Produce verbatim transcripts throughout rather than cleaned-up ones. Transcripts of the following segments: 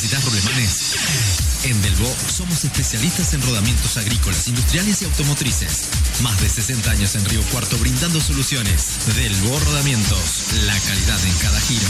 ¿Necesitas rolemanes? En Delvaux somos especialistas en rodamientos agrícolas, industriales y automotrices. Más de sesenta años en Río Cuarto brindando soluciones. Delvaux Rodamientos, la calidad en cada giro.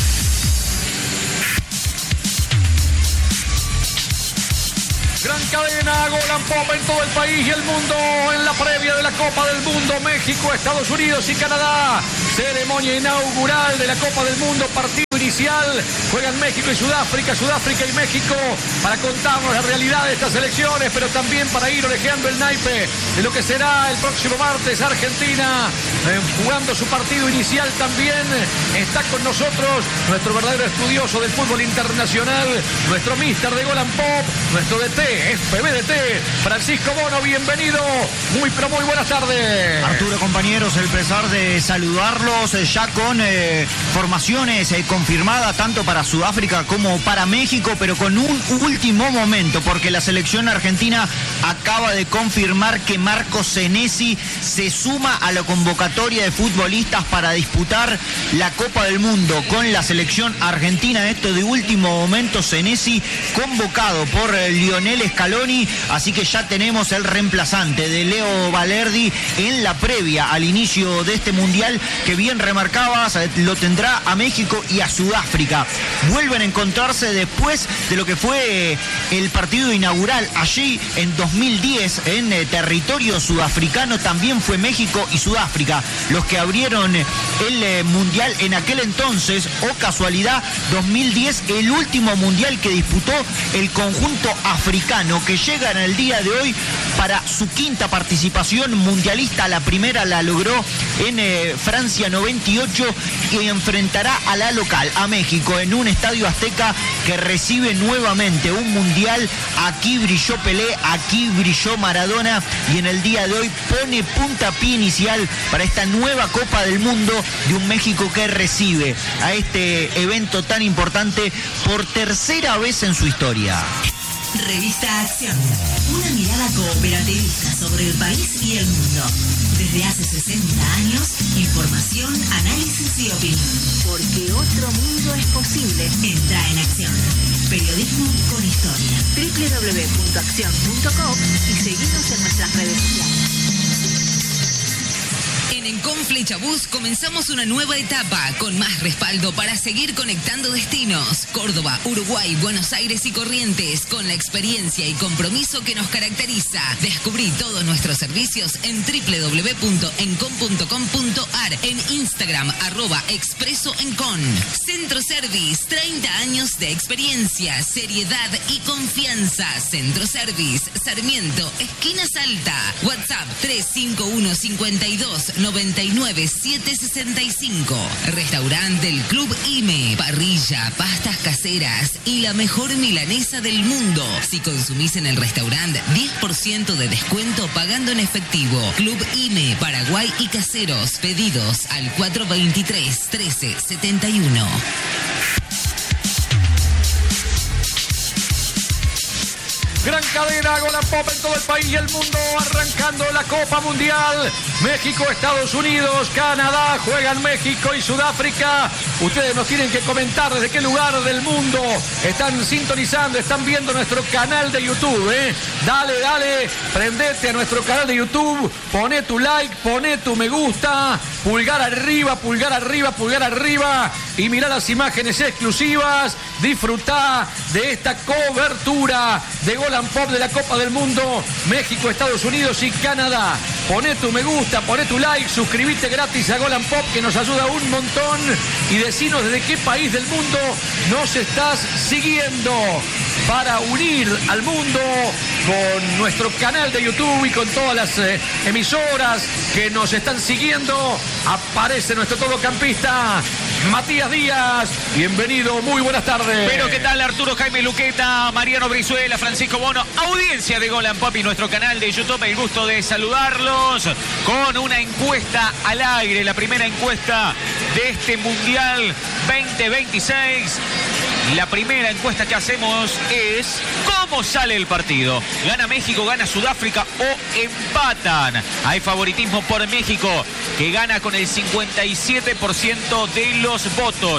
Gran cadena, Gol and Pop en todo el país y el mundo en la previa de la Copa del Mundo. México, Estados Unidos y Canadá. Ceremonia inaugural de la Copa del Mundo. Partido inicial. Juegan México y Sudáfrica, Sudáfrica y México, para contarnos la realidad de estas elecciones, pero también para ir orejeando el naipe de lo que será el próximo martes. Argentina eh, jugando su partido inicial también. Está con nosotros nuestro verdadero estudioso del fútbol internacional, nuestro mister de Gol and Pop, nuestro D T, F B D T, Francisco Bono. Bienvenido, muy pero muy buenas tardes. Arturo, compañeros, el pesar de saludarlos eh, ya con eh, formaciones eh, confirmadas tanto para Sudáfrica como para México, pero con un último momento, porque la selección argentina acaba de confirmar que Marco Senesi se suma a la convocatoria de futbolistas para disputar la Copa del Mundo con la selección argentina. Esto de último momento, Senesi convocado por eh, Lionel Scaloni, así que ya tenemos el reemplazante de Leo Valerdi en la previa al inicio de este mundial, que bien remarcabas, lo tendrá a México y a Sudáfrica. Vuelven a encontrarse después de lo que fue el partido inaugural allí en dos mil diez en territorio sudafricano. También fue México y Sudáfrica los que abrieron el mundial en aquel entonces, o casualidad, dos mil diez, el último mundial que disputó el conjunto africano, que llega en el día de hoy para su quinta participación mundialista. La primera la logró en eh, Francia noventa y ocho, y enfrentará a la local, a México, en un estadio azteca que recibe nuevamente un mundial. Aquí brilló Pelé, aquí brilló Maradona, y en el día de hoy pone puntapié inicial para esta nueva Copa del Mundo de un México que recibe a este evento tan importante por tercera vez en su historia. Revista Acción, una mirada cooperativista sobre el país y el mundo. Desde hace sesenta años, información, análisis y opinión. Porque otro mundo es posible. Entra en Acción. Periodismo con historia. doble u doble u doble u punto acción punto com y seguinos en nuestras redes sociales. En Encon Flechabús comenzamos una nueva etapa con más respaldo para seguir conectando destinos. Córdoba, Uruguay, Buenos Aires y Corrientes, con la experiencia y compromiso que nos caracteriza. Descubrí todos nuestros servicios en doble u doble u doble u punto encon punto com punto a r, en Instagram arroba expreso encon. Centro Service, treinta años de experiencia, seriedad y confianza. Centro Service, Sarmiento, esquina Salta. WhatsApp tres cinco uno cinco dos nueve nueve siete seis cinco. Restaurante del Club I M E. Parrilla, pastas caseras y la mejor milanesa del mundo. Si consumís en el restaurante, diez por ciento de descuento pagando en efectivo. Club I M E, Paraguay y Caseros. Pedidos al cuatro dos tres, uno tres siete uno. Gran cadena, Gol and Pop en todo el país y el mundo, arrancando la Copa Mundial. México, Estados Unidos, Canadá, juegan México y Sudáfrica. Ustedes nos tienen que comentar desde qué lugar del mundo están sintonizando, están viendo nuestro canal de YouTube, ¿eh? Dale, dale, prendete a nuestro canal de YouTube, poné tu like, poné tu me gusta, pulgar arriba, pulgar arriba, pulgar arriba, y mirá las imágenes exclusivas. Disfrutá de esta cobertura de Gol and Pop de la Copa del Mundo, México, Estados Unidos y Canadá. Poné tu me gusta, poné tu like, suscribite gratis a Gol and Pop, que nos ayuda un montón, y decinos desde qué país del mundo nos estás siguiendo, para unir al mundo con nuestro canal de YouTube y con todas las eh, emisoras que nos están siguiendo. Aparece nuestro todocampista Matías Díaz. Bienvenido, muy buenas tardes. Pero ¿qué tal, Arturo Jaime Luqueta, Mariano Brizuela, Francisco Bono, audiencia de Gol and Pop y nuestro canal de YouTube? El gusto de saludarlos con una encuesta al aire, la primera encuesta de este Mundial veinte veintiséis. La primera encuesta que hacemos es ¿cómo sale el partido? ¿Gana México, gana Sudáfrica o empatan? Hay favoritismo por México, que gana con el cincuenta y siete por ciento de los votos.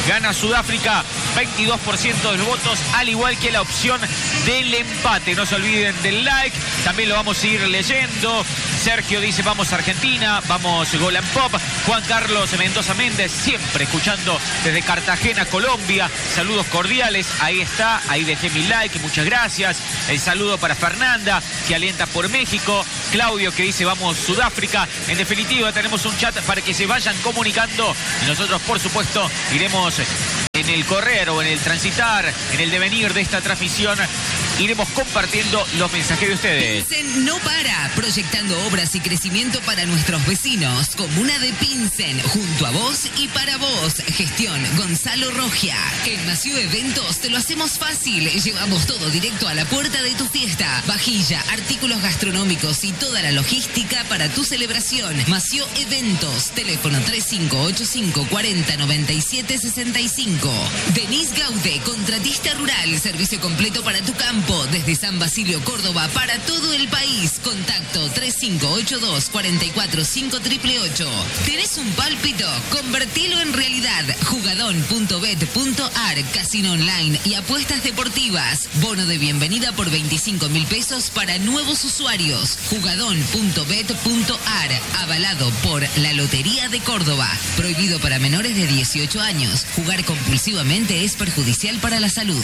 Gana Sudáfrica, veintidós por ciento de los votos, al igual que la opción del empate. No se olviden del like, también lo vamos a ir leyendo. Sergio dice, vamos Argentina, vamos Gol and Pop. Juan Carlos Mendoza Méndez, siempre escuchando desde Cartagena, Colombia. Saludos cordiales, ahí está, ahí dejé mi like, muchas gracias. El saludo para Fernanda, que alienta por México. Claudio, que dice, vamos Sudáfrica. En definitiva, tenemos un chat para que se vayan comunicando. Y nosotros, por supuesto, iremos en el correr o en el transitar, en el devenir de esta transmisión, iremos compartiendo los mensajes de ustedes. Pinsen no para, proyectando obras y crecimiento para nuestros vecinos. Comuna de Pinsen, junto a vos y para vos. Gestión Gonzalo Rogia. En Mació Eventos te lo hacemos fácil. Llevamos todo directo a la puerta de tu fiesta. Vajilla, artículos gastronómicos y toda la logística para tu celebración. Mació Eventos, teléfono tres cinco ocho cinco, cuarenta, noventa y siete, sesenta y cinco. Denis Gaude, contratista rural, servicio completo para tu campo. Desde San Basilio, Córdoba, para todo el país. Contacto tres cinco ocho dos, cuatro cuatro cinco, ocho ocho ocho. ¿Tenés un pálpito? Convertilo en realidad. Jugadón punto bet punto ar, casino online y apuestas deportivas. Bono de bienvenida por veinticinco mil pesos para nuevos usuarios. Jugadón punto bet punto ar, avalado por la Lotería de Córdoba. Prohibido para menores de dieciocho años. Jugar compulsivamente es perjudicial para la salud.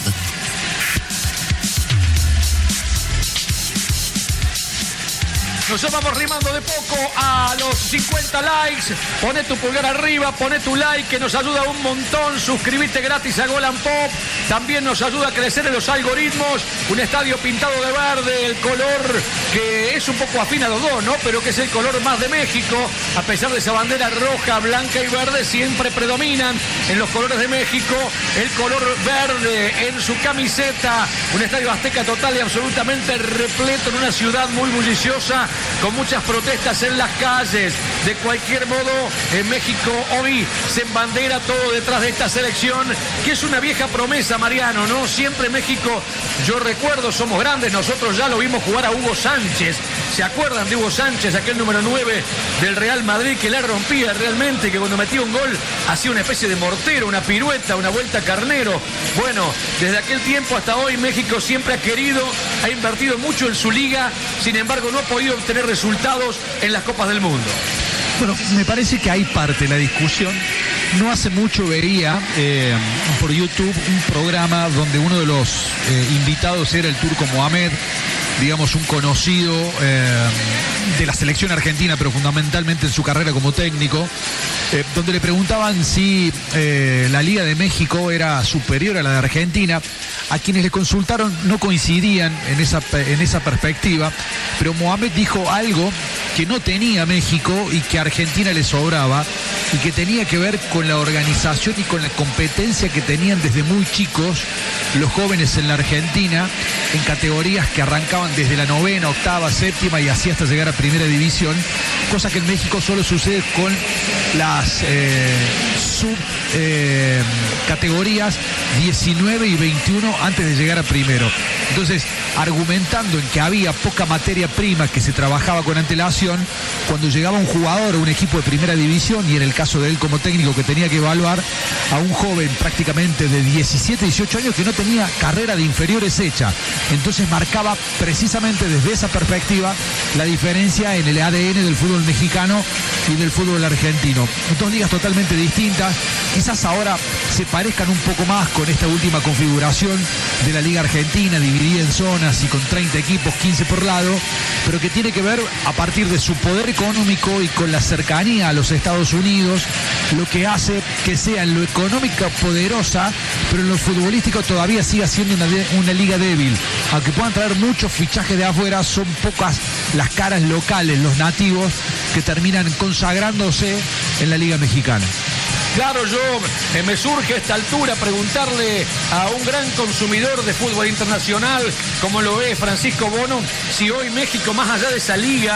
Nos vamos rimando de poco a los cincuenta likes. Poné tu pulgar arriba, poné tu like, que nos ayuda un montón. Suscribite gratis a Gol and Pop. También nos ayuda a crecer en los algoritmos. Un estadio pintado de verde, el color que es un poco afín a los dos, ¿no? Pero que es el color más de México. A pesar de esa bandera roja, blanca y verde, siempre predominan en los colores de México el color verde en su camiseta. Un estadio azteca total y absolutamente repleto en una ciudad muy bulliciosa, con muchas protestas en las calles. De cualquier modo, en México hoy se embandera todo detrás de esta selección, que es una vieja promesa, Mariano, ¿no? Siempre México, yo recuerdo, somos grandes, nosotros ya lo vimos jugar a Hugo Sánchez. ¿Se acuerdan de Hugo Sánchez, aquel número nueve del Real Madrid, que la rompía realmente, que cuando metía un gol hacía una especie de mortero, una pirueta, una vuelta carnero? Bueno, desde aquel tiempo hasta hoy México siempre ha querido, ha invertido mucho en su liga, sin embargo no ha podido obtener resultados en las Copas del Mundo. Bueno, me parece que hay parte de la discusión. No hace mucho veía eh, por YouTube un programa donde uno de los eh, invitados era el turco Mohamed, digamos un conocido eh, de la selección argentina, pero fundamentalmente en su carrera como técnico, eh, donde le preguntaban si eh, la Liga de México era superior a la de Argentina. A quienes le consultaron no coincidían en esa, en esa perspectiva, pero Mohamed dijo algo que no tenía México y que a Argentina le sobraba, y que tenía que ver con la organización y con la competencia que tenían desde muy chicos los jóvenes en la Argentina, en categorías que arrancaban desde la novena, octava, séptima y así hasta llegar a primera división, cosa que en México solo sucede con las eh, sub eh, categorías diecinueve y veintiuno antes de llegar a primero. Entonces, argumentando en que había poca materia prima que se trabajaba con antelación, cuando llegaba un jugador o un equipo de primera división, y en el caso de él como técnico que tenía que evaluar a un joven prácticamente de diecisiete, dieciocho años que no tenía carrera de inferiores hecha, entonces marcaba precisamente desde esa perspectiva la diferencia en el A D N del fútbol mexicano y del fútbol argentino. Dos ligas totalmente distintas, quizás ahora se parezcan un poco más con esta última configuración de la Liga Argentina, dividida en zonas y con treinta equipos, quince por lado, pero que tiene que ver a partir de su poder económico y con la cercanía a los Estados Unidos, lo que hace que sea en lo económico poderosa, pero en lo futbolístico todavía siga siendo una, de, una liga débil. Aunque puedan traer muchos fichajes de afuera, son pocas las caras locales, los nativos, que terminan consagrándose en la Liga Mexicana. Claro, yo eh, me surge a esta altura preguntarle a un gran consumidor de fútbol internacional, como lo es Francisco Bono, si hoy México, más allá de esa liga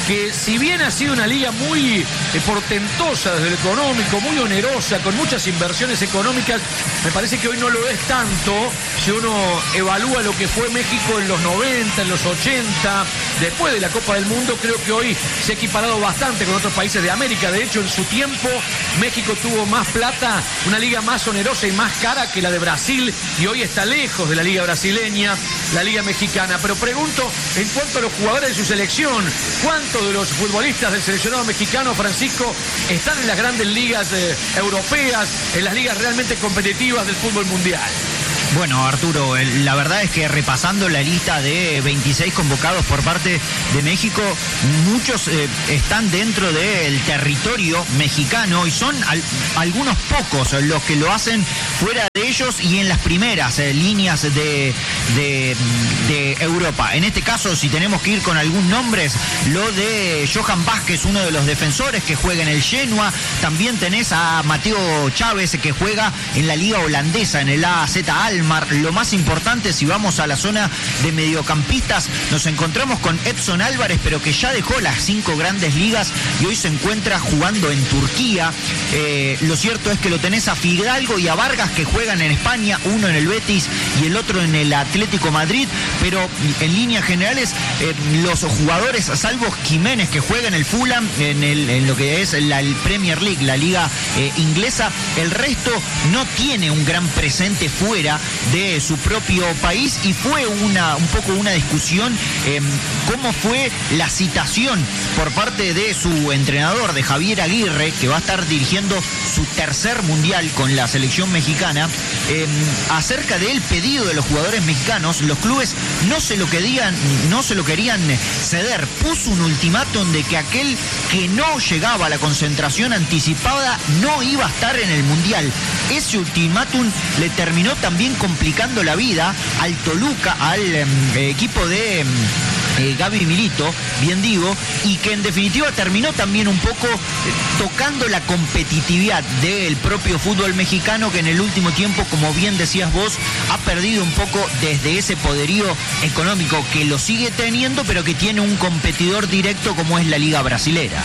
que si bien ha sido una liga muy eh, portentosa desde lo económico, muy onerosa, con muchas inversiones económicas, me parece que hoy no lo es tanto si uno evalúa lo que fue México en los noventa, en los ochenta, después de la Copa del Mundo. Creo que hoy se ha equiparado bastante con otros países de América. De hecho, en su tiempo México tuvo más plata, una liga más onerosa y más cara que la de Brasil, y hoy está lejos de la liga brasileña, la liga mexicana. Pero pregunto, en cuanto a los jugadores de su selección, ¿cuántos de los futbolistas del seleccionado mexicano, Francisco, están en las grandes ligas eh, europeas, en las ligas realmente competitivas del fútbol mundial? Bueno, Arturo, la verdad es que repasando la lista de veintiséis convocados por parte de México, muchos eh, están dentro del territorio mexicano y son al, algunos pocos los que lo hacen fuera de ellos y en las primeras eh, líneas de, de, de Europa. En este caso, si tenemos que ir con algún nombre, lo de Johan Vázquez, uno de los defensores que juega en el Genoa. También tenés a Mateo Chávez, que juega en la liga holandesa, en el A Z Alkmaar. Lo más importante, si vamos a la zona de mediocampistas, nos encontramos con Edson Álvarez, pero que ya dejó las cinco grandes ligas y hoy se encuentra jugando en Turquía. Eh, lo cierto es que lo tenés a Fidalgo y a Vargas, que juegan en España, uno en el Betis y el otro en el Atlético Madrid, pero en líneas generales eh, los jugadores, salvo Jiménez, que juega en el Fulham, en, el, en lo que es la el Premier League, la liga eh, inglesa, el resto no tiene un gran presente fuera de su propio país, y fue una un poco una discusión eh, cómo fue la citación por parte de su entrenador, de Javier Aguirre, que va a estar dirigiendo su tercer mundial con la selección mexicana, eh, acerca del pedido de los jugadores mexicanos. Los clubes no se lo querían, no se lo querían ceder. Puso un ultimátum de que aquel que no llegaba a la concentración anticipada no iba a estar en el mundial. Ese ultimátum le terminó también complicando la vida al Toluca, al eh, equipo de eh, Gaby Milito, bien digo, y que en definitiva terminó también un poco eh, tocando la competitividad del propio fútbol mexicano, que en el último tiempo, como bien decías vos, ha perdido un poco desde ese poderío económico que lo sigue teniendo, pero que tiene un competidor directo como es la Liga Brasilera.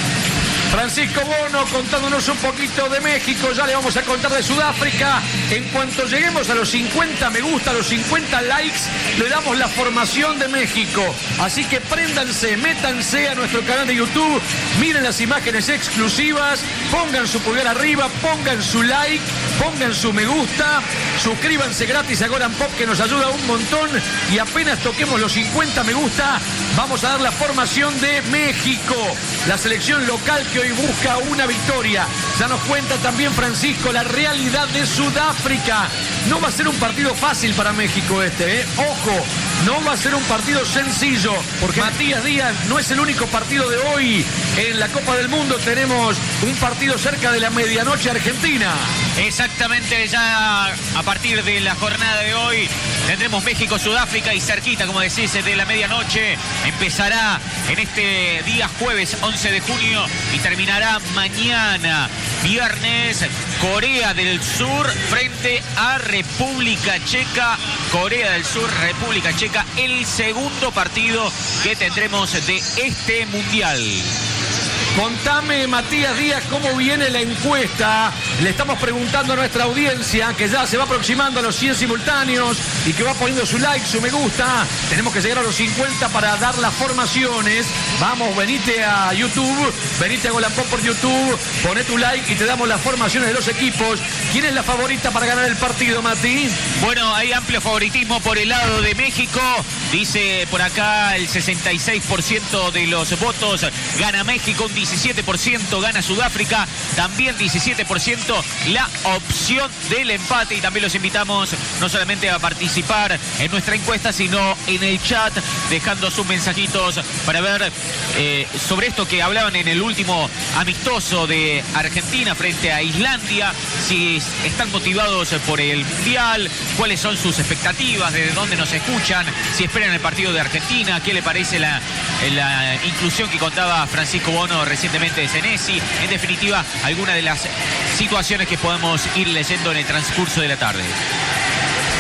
Francisco Bono contándonos un poquito de México, ya le vamos a contar de Sudáfrica. En cuanto lleguemos a los cincuenta me gusta, a los cincuenta likes, le damos la formación de México. Así que préndanse, métanse a nuestro canal de YouTube, miren las imágenes exclusivas, pongan su pulgar arriba, pongan su like, pongan su me gusta, suscríbanse gratis a Golan Pop, que nos ayuda un montón, y apenas toquemos los cincuenta me gusta, vamos a dar la formación de México, la selección local que hoy busca una victoria. Ya nos cuenta también Francisco la realidad de Sudáfrica. No va a ser un partido fácil para México este, ¿eh? Ojo, no va a ser un partido sencillo, porque Matías Díaz no es el único partido de hoy. En la Copa del Mundo tenemos un partido cerca de la medianoche argentina. Exactamente, ya a partir de la jornada de hoy tendremos México-Sudáfrica, y cerquita, como decís, de la medianoche empezará en este día jueves once de junio y terminará mañana viernes, Corea del Sur frente a República Checa. Corea del Sur, República Checa, el segundo partido que tendremos de este mundial. Contame, Matías Díaz, cómo viene la encuesta. Le estamos preguntando a nuestra audiencia, que ya se va aproximando a los cien simultáneos y que va poniendo su like, su me gusta. Tenemos que llegar a los cincuenta para dar las formaciones. Vamos, venite a YouTube, venite a Golan Pop por YouTube, poné tu like y te damos las formaciones de los equipos. ¿Quién es la favorita para ganar el partido, Mati? Bueno, hay amplio favoritismo por el lado de México. Dice por acá el sesenta y seis por ciento de los votos gana México, un diecisiete por ciento gana Sudáfrica, también diecisiete por ciento la opción del empate. Y también los invitamos no solamente a participar en nuestra encuesta, sino en el chat, dejando sus mensajitos para ver eh, sobre esto que hablaban en el último amistoso de Argentina frente a Islandia, si están motivados por el Mundial, cuáles son sus expectativas, desde dónde nos escuchan, si esperan el partido de Argentina, qué le parece la, la inclusión que contaba Francisco Bono recientemente de Senesi. En definitiva, algunas de las situaciones que podemos ir leyendo en el transcurso de la tarde. Bien.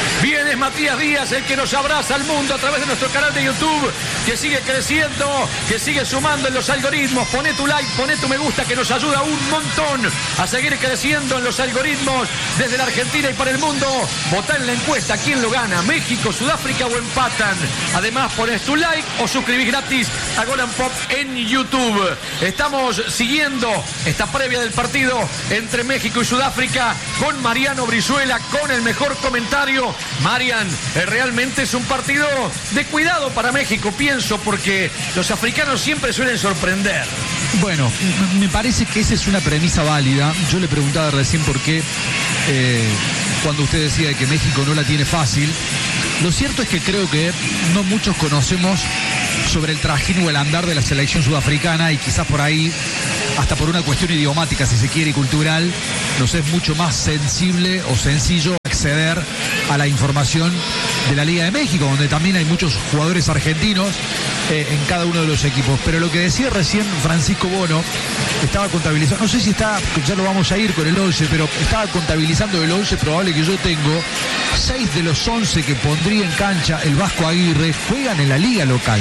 es Matías Díaz el que nos abraza al mundo a través de nuestro canal de YouTube, que sigue creciendo, que sigue sumando en los algoritmos. Poné tu like, poné tu me gusta, que nos ayuda un montón a seguir creciendo en los algoritmos desde la Argentina y para el mundo. Votá en la encuesta quién lo gana, México, Sudáfrica o empatan. Además ponés tu like o suscribís gratis a Gol and Pop en YouTube. Estamos siguiendo esta previa del partido entre México y Sudáfrica con Mariano Brizuela, con el mejor comentario. Marian, eh, realmente es un partido de cuidado para México, pienso, porque los africanos siempre suelen sorprender. Bueno, me parece que esa es una premisa válida. Yo le preguntaba recién por qué, eh, cuando usted decía que México no la tiene fácil. Lo cierto es que creo que no muchos conocemos sobre el trajín o el andar de la selección sudafricana, y quizás por ahí, hasta por una cuestión idiomática, si se quiere, y cultural, nos es mucho más sensible o sencillo acceder a la información de la Liga de México, donde también hay muchos jugadores argentinos eh, en cada uno de los equipos. Pero lo que decía recién Francisco Bono, estaba contabilizando, no sé si está, ya lo vamos a ir con el once, pero estaba contabilizando el once probable que yo tengo. Seis de los once que pondría en cancha el Vasco Aguirre juegan en la liga local.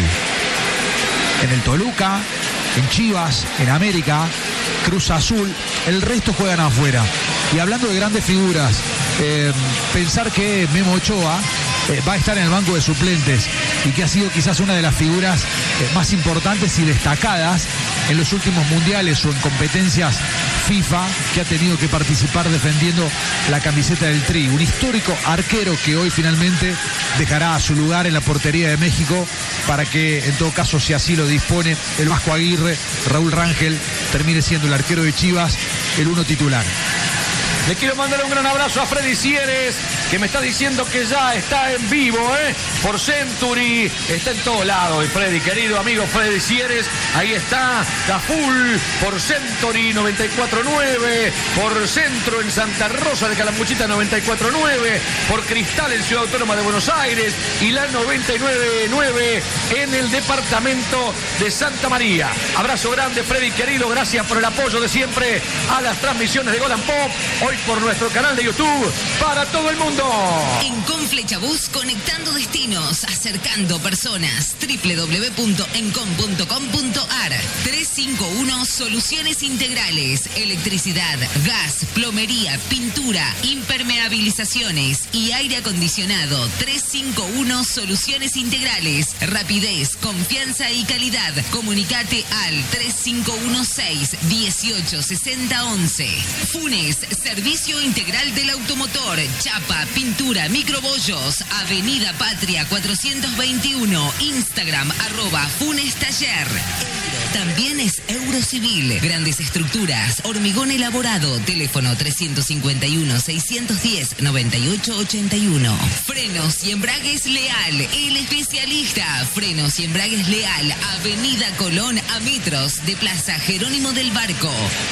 En el Toluca, en Chivas, en América, Cruz Azul, el resto juegan afuera. Y hablando de grandes figuras, eh, pensar que Memo Ochoa eh, va a estar en el banco de suplentes y que ha sido quizás una de las figuras eh, más importantes y destacadas en los últimos mundiales o en competencias FIFA, que ha tenido que participar defendiendo la camiseta del Tri. Un histórico arquero que hoy finalmente dejará su lugar en la portería de México para que, en todo caso, si así lo dispone el Vasco Aguirre, Raúl Rangel termine siendo el arquero de Chivas el uno titular. Le quiero mandar un gran abrazo a Freddy Sieres, que me está diciendo que ya está en vivo, ¿eh? Por Century, está en todos lados. Y Freddy, querido amigo Freddy Sieres, ahí está, está full por Century noventa y cuatro nueve, por Centro en Santa Rosa de Calamuchita noventa y cuatro nueve, por Cristal en Ciudad Autónoma de Buenos Aires y la noventa y nueve nueve en el departamento de Santa María. Abrazo grande, Freddy, querido, gracias por el apoyo de siempre a las transmisiones de Gol and Pop. Hoy por nuestro canal de YouTube para todo el mundo. En Conflechabús, conectando destinos, acercando personas. doble u doble u doble u punto encom punto com punto ar. trescientos cincuenta y uno Soluciones Integrales. Electricidad, gas, plomería, pintura, impermeabilizaciones y aire acondicionado. trescientos cincuenta y uno Soluciones Integrales. Rapidez, confianza y calidad. Comunicate al tres cinco uno seis, uno ocho seis cero once. Funes, Servicio Integral del Automotor, chapa, pintura, microbollos, Avenida Patria cuatrocientos veintiuno, Instagram, arroba Funes Taller. También es Eurocivil, grandes estructuras, hormigón elaborado, teléfono trescientos cincuenta y uno, seiscientos diez, noventa y ocho ochenta y uno. Frenos y embragues Leal, el especialista. Frenos y embragues Leal, Avenida Colón a metros de Plaza Jerónimo del Barco.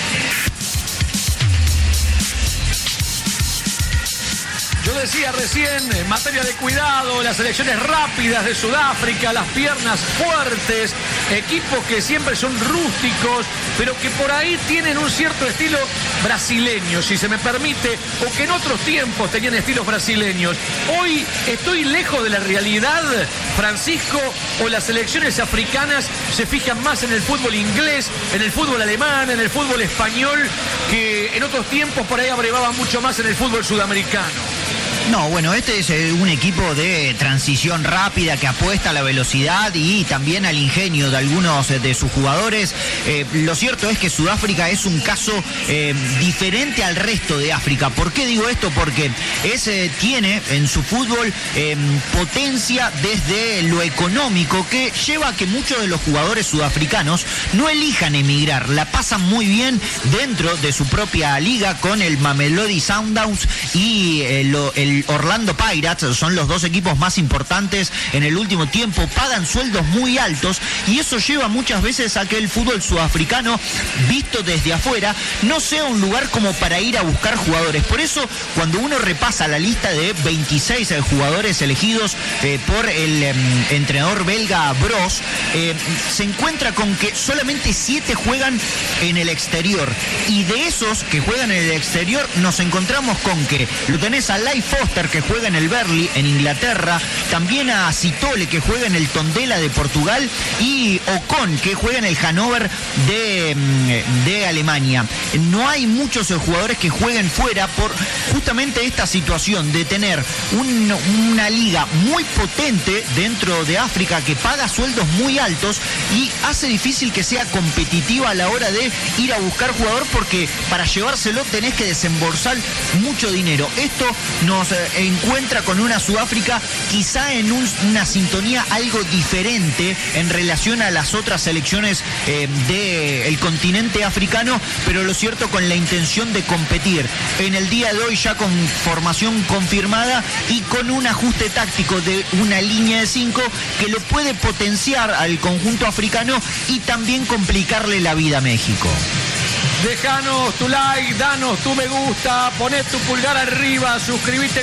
Yo decía recién, en materia de cuidado, las selecciones rápidas de Sudáfrica, las piernas fuertes, equipos que siempre son rústicos, pero que por ahí tienen un cierto estilo brasileño, si se me permite, o que en otros tiempos tenían estilos brasileños. Hoy estoy lejos de la realidad, Francisco, o las selecciones africanas se fijan más en el fútbol inglés, en el fútbol alemán, en el fútbol español, que en otros tiempos por ahí abrevaban mucho más en el fútbol sudamericano. No, bueno, este es eh, un equipo de transición rápida que apuesta a la velocidad y también al ingenio de algunos eh, de sus jugadores. Eh, lo cierto es que Sudáfrica es un caso eh, diferente al resto de África. ¿Por qué digo esto? Porque es, eh, tiene en su fútbol eh, potencia desde lo económico, que lleva a que muchos de los jugadores sudafricanos no elijan emigrar. La pasan muy bien dentro de su propia liga con el Mamelodi Sundowns y eh, lo, el Orlando Pirates. Son los dos equipos más importantes en el último tiempo, pagan sueldos muy altos y eso lleva muchas veces a que el fútbol sudafricano, visto desde afuera, no sea un lugar como para ir a buscar jugadores. Por eso, cuando uno repasa la lista de veintiséis jugadores elegidos eh, por el eh, entrenador belga Bros, eh, se encuentra con que solamente siete juegan en el exterior, y de esos que juegan en el exterior nos encontramos con que lo tenés a Lai Foster, Foster, que juega en el Burnley en Inglaterra, también a Sitole, que juega en el Tondela de Portugal, y Ocon, que juega en el Hannover de, de Alemania. No hay muchos jugadores que jueguen fuera por justamente esta situación de tener un, una liga muy potente dentro de África que paga sueldos muy altos y hace difícil que sea competitiva a la hora de ir a buscar jugador, porque para llevárselo tenés que desembolsar mucho dinero. Esto nos eh, encuentra con una Sudáfrica quizá en un, una sintonía algo diferente en relación a las otras selecciones eh, del continente africano, pero lo cierto con la intención de competir en el día de hoy ya con formación confirmada y con un ajuste táctico de una línea de cinco que lo puede potenciar al conjunto africano y también complicarle la vida a México. Dejanos tu like, danos tu me gusta, poné tu pulgar arriba, suscríbete